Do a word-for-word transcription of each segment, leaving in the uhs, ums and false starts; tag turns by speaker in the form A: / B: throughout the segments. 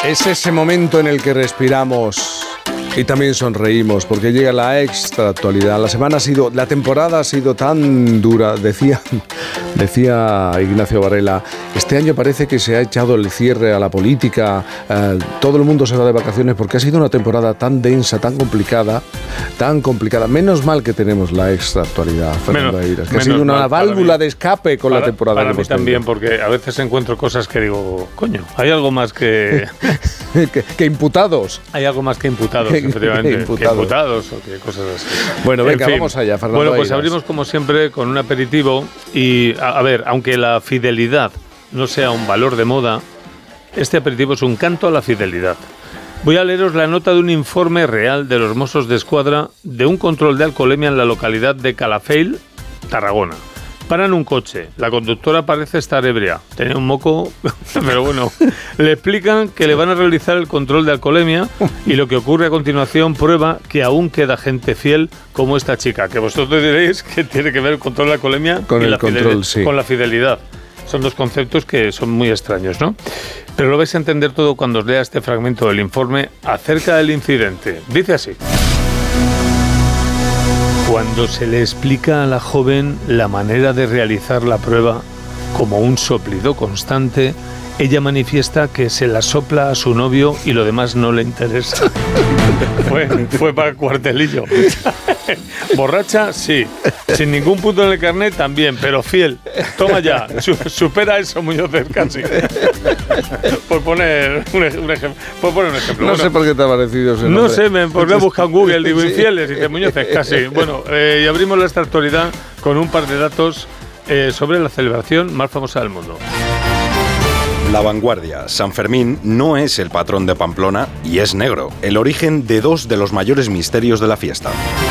A: Es ese momento en el que respiramos y también sonreímos, porque llega la extra actualidad. La semana ha sido, la temporada ha sido tan dura, decía, decía Ignacio Varela. Este año parece que se ha echado el cierre a la política, eh, todo el mundo se va de vacaciones porque ha sido una temporada tan densa, tan complicada, tan complicada. Menos mal que tenemos la extra actualidad, Fernando Eiras, que ha sido una válvula de escape con
B: para,
A: la temporada
B: para
A: que
B: mí
A: hemos
B: también,
A: tenido.
B: porque a veces encuentro cosas que digo, coño, hay algo más que...
A: que, que imputados.
B: Hay algo más que imputados,
A: que,
B: efectivamente.
A: Que imputados.
B: Que imputados o que cosas así.
A: Bueno, venga,
B: en fin,
A: vamos allá, Fernando
B: Bueno, pues
A: Eiras.
B: abrimos como siempre con un aperitivo y, a, a ver, aunque la fidelidad no sea un valor de moda, este aperitivo es un canto a la fidelidad. Voy a leeros la nota de un informe real de los Mossos de Escuadra de un control de alcoholemia en la localidad de Calafell, Tarragona. Paran un coche, la conductora parece estar ebria, tenía un moco, pero bueno, le explican que le van a realizar el control de alcoholemia y lo que ocurre a continuación prueba que aún queda gente fiel como esta chica, que vosotros diréis que tiene que ver el control de alcoholemia
A: con
B: y
A: el
B: la
A: control, sí.
B: con la fidelidad. Son dos conceptos que son muy extraños, ¿no? Pero lo vais a entender todo cuando os lea este fragmento del informe acerca del incidente. Dice así. Cuando se le explica a la joven la manera de realizar la prueba como un soplido constante, ella manifiesta que se la sopla a su novio y lo demás no le interesa. fue, fue para el cuartelillo. Borracha, sí. Sin ningún punto en el carnet, también, pero fiel. Toma ya, su, supera eso Muñoz casi. Por poner un, un ejemplo. Por poner un ejemplo.
A: No
B: bueno,
A: sé por qué te ha parecido ese
B: No
A: nombre.
B: sé, me, pues me he buscado en Google, digo,
A: Sí.
B: infieles, y dice Muñoz casi. Bueno, eh, y abrimos esta actualidad con un par de datos eh, sobre la celebración más famosa del mundo.
C: La Vanguardia. San Fermín no es el patrón de Pamplona y es negro, el origen de dos de los mayores misterios de la fiesta.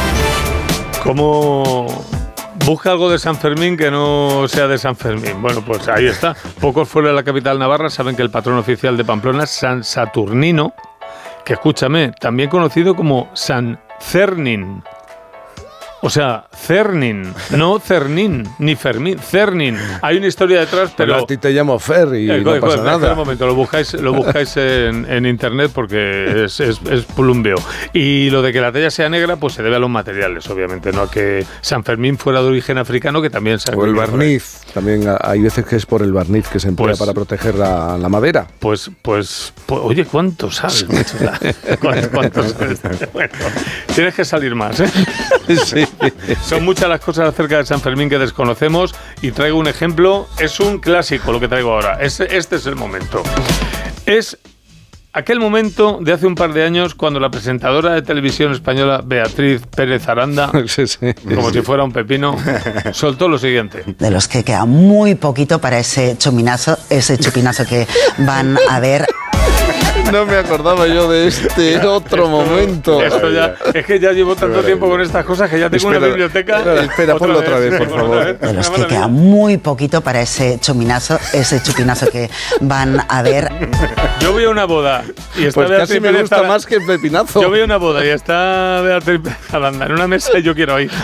B: ¿Cómo busca algo de San Fermín que no sea de San Fermín? Bueno, pues ahí está. Pocos fuera de la capital navarra saben que el patrón oficial de Pamplona es San Saturnino, que escúchame, también conocido como San Cernin. O sea, Cernin, no Cernín, ni Fermín, Cernin. Hay una historia detrás, pero...
A: Pero a ti te llamo Fer y
B: Eh,
A: no
B: eh,
A: pasa
B: eh,
A: nada.
B: Un momento, lo buscáis, lo buscáis en, en internet porque es, es, es plumbeo. Y lo de que la talla sea negra, pues se debe a los materiales, obviamente, no a que San Fermín fuera de origen africano, que también se ha...
A: O el barniz, también hay veces que es por el barniz que se emplea
B: Pues-
A: para proteger la, la madera.
B: Pues, pues, pues, oye, ¿cuánto sabes? ¿Cuánto, cuánto sabes? Bueno, tienes que salir más, ¿eh?
A: Sí.
B: Son muchas las cosas acerca de San Fermín que desconocemos y traigo un ejemplo. Es un clásico lo que traigo ahora. Es, este es el momento. Es aquel momento de hace un par de años cuando la presentadora de televisión española Beatriz Pérez Aranda,
A: Sí, sí.
B: como si fuera un pepino, soltó lo siguiente.
D: De los que queda muy poquito para ese chupinazo, ese chupinazo que van a ver.
A: No me acordaba yo de este otro momento.
B: Esto ya, es que ya llevo tanto tiempo con estas cosas que ya tengo
A: Espera,
B: una biblioteca.
A: espera, espera, ponlo otra vez, por favor.
D: De los que queda muy poquito para ese chupinazo, ese chupinazo que van a ver.
B: Yo voy a una boda y está
A: Pues
B: Beatriz
A: casi me
B: Pérez
A: gusta
B: Aranda-
A: más que el pepinazo.
B: Yo voy a una boda y está Beatriz Pérez Aranda en una mesa y yo quiero ir.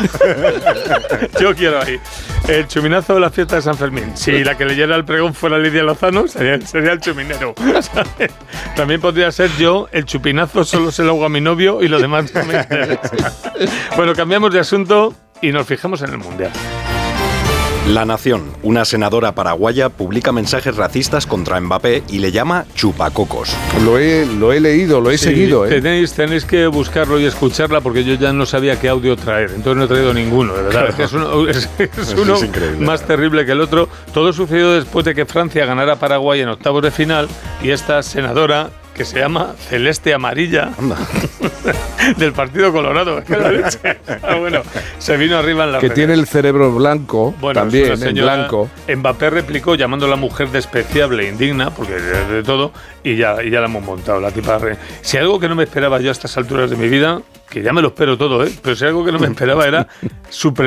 B: Yo quiero ir. El chuminazo de la fiesta de San Fermín. Si la que leyera el pregón fuera Lidia Lozano, sería, sería el chuminero. ¿Sabes? También podría ser yo, el chupinazo solo se lo hago a mi novio y lo demás no me interesa. Bueno, cambiamos de asunto y nos fijamos en el Mundial.
C: La Nación. Una senadora paraguaya publica mensajes racistas contra Mbappé y le llama chupacocos.
A: Lo he, lo he leído, lo he
B: Sí,
A: seguido. ¿eh?
B: Tenéis, tenéis que buscarlo y escucharla porque yo ya no sabía qué audio traer, entonces no he traído ninguno, de verdad. Es, que es uno, es, es uno
C: es increíble,
B: más
C: ¿verdad?
B: terrible que el otro. Todo sucedió después de que Francia ganara a Paraguay en octavos de final y esta senadora, que se llama Celeste Amarilla,
C: Anda.
B: del Partido Colorado, es que la leche. Ah, bueno, se vino arriba en la
A: Que
B: redes.
A: tiene el cerebro blanco,
B: Bueno,
A: también,
B: es una
A: en
B: señora-
A: blanco.
B: Mbappé replicó llamando a la mujer despreciable e indigna, porque de, de todo, y ya, y ya la hemos montado, la tipa. Re- Si algo que no me esperaba yo a estas alturas de mi vida, que ya me lo espero todo, ¿eh? Pero si algo que no me esperaba era su